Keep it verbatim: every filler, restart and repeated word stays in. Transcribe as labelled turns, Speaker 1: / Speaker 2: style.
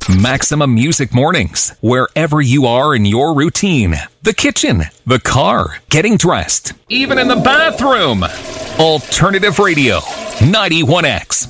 Speaker 1: Maximum Music Mornings, wherever you are in your routine. The kitchen, the car, getting dressed, even in the bathroom. Alternative Radio, ninety-one X.